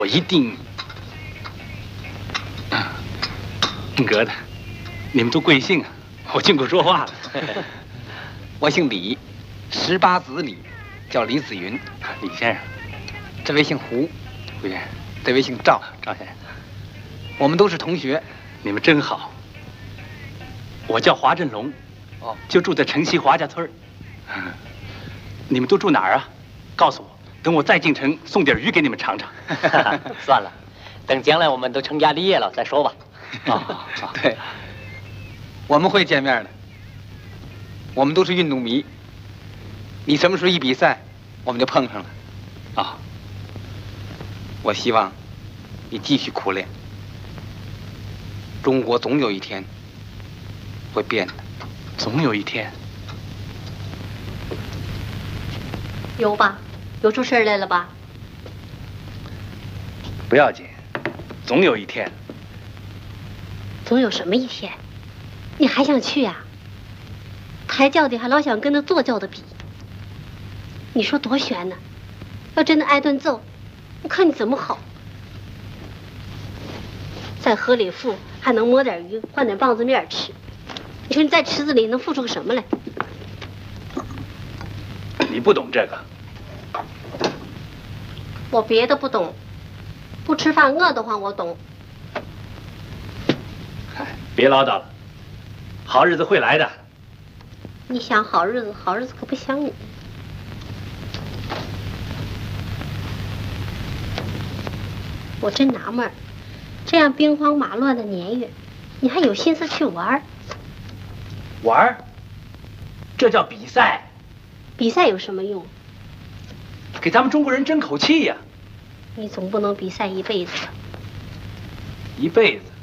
我一定。哥的，你们都贵姓啊？我进口说话了。 我姓李，18子李，叫李子云。 李先生， 这位姓胡， 胡先生， 这位姓赵， 赵先生。 我们都是同学。 你们真好。我叫华振龙， 哦， 就住在城西华家村。你们都住哪儿啊？告诉我，等我再进城送点鱼给你们尝尝。 算了，等将来我们都成家立业了再说吧。 对，我们会见面的。我们都是运动迷，你什么时候一比赛，我们就碰上了。 啊， 我希望你继续苦练。中国总有一天会变的， 总有一天。 有吧？有出事来了吧？ 不要紧，总有一天。 总有什么一天？你还想去呀？抬轿的还老想跟那坐轿的比，你说多悬呢？要真的挨顿揍，我看你怎么好。在河里浮还能摸点鱼，换点棒子面吃。你说你在池子里能浮出个什么来？ 你不懂这个。 我别的不懂，不吃饭饿得慌我懂。 别唠叨了，好日子会来的。 你想好日子，好日子可不想你。我真纳闷儿，这样兵荒马乱的年月，你还有心思去玩儿？ 玩儿？这叫比赛。 比赛有什么用？ 给咱们中国人争口气呀。 你总不能比赛一辈子吧？ 一辈子？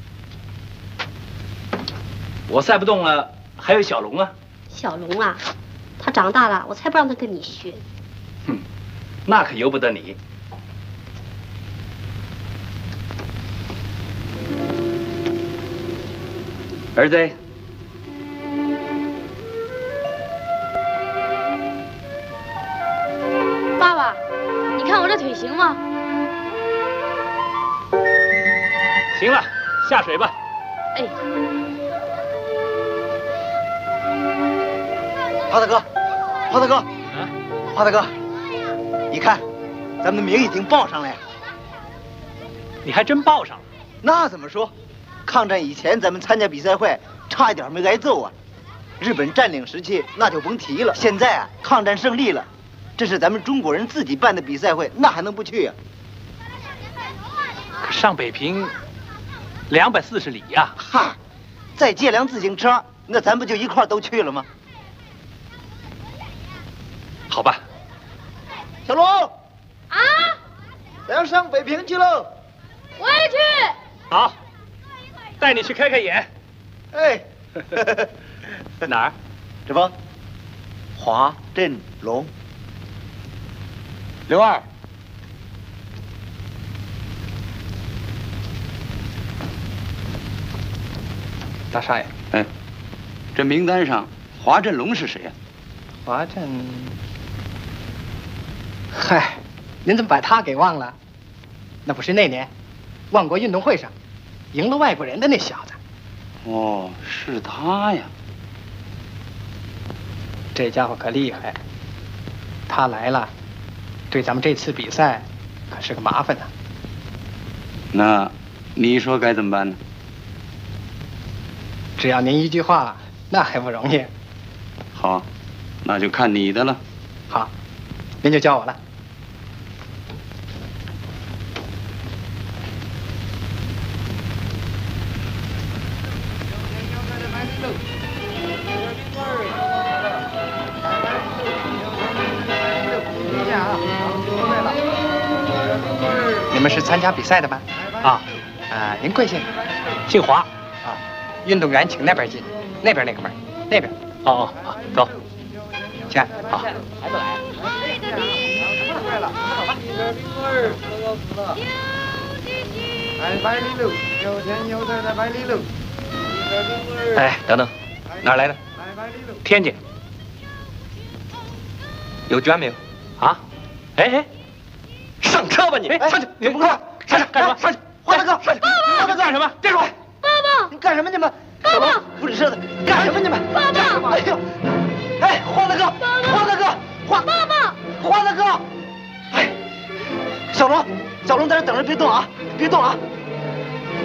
我赛不动了，还有小龙啊。 小龙啊，他长大了，我才不让他跟你学。 哼，那可由不得你。儿子， 爸爸，你看我这腿行吗？ 行了，下水吧。 哎。 华大哥，华大哥，华大哥，你看，咱们的名已经报上了呀。 你还真报上了？ 那怎么说？抗战以前咱们参加比赛会，差一点没挨揍啊。日本占领时期那就甭提了。现在啊，抗战胜利了，这是咱们中国人自己办的比赛会，那还能不去呀？ 可上北平240里呀。 哈，再借辆自行车，那咱不就一块都去了吗？ 好吧。 小龙啊， 咱要上北平去喽。 我也去。 好，带你去开开眼。 哎， 哪儿？ 这不，华振龙。刘二， 大少爷， 哎，这名单上华振龙是谁呀？ 华振，嗨，您怎么把他给忘了？那不是那年万国运动会上赢了外国人的那小子。 哦，是他呀。 这家伙可厉害，他来了，对咱们这次比赛可是个麻烦呢。 那你说该怎么办呢？ 只要您一句话，那还不容易。 好，那就看你的了。 好，您就教我了。你们是参加比赛的吧？ 啊， 您贵姓？ 姓华。 啊，运动员请那边进，那边那个门，那边。 哦，好，走。 去。 好。 还不来？ 哎，等等，哪儿来的？天津。 有捐没有？ 啊？哎哎，上。 上车吧你！上去！ 你不快上去干什么？上去！ 花大哥， 上去！上去干什么？别说！ 爸爸， 你干什么你们？ 爸爸， 不是车子，干什么你们？ 爸爸干什么？哎呦，哎，花大哥，花大哥， 爸爸， 花大哥，哎，小龙，在这等着，别动啊，别动啊！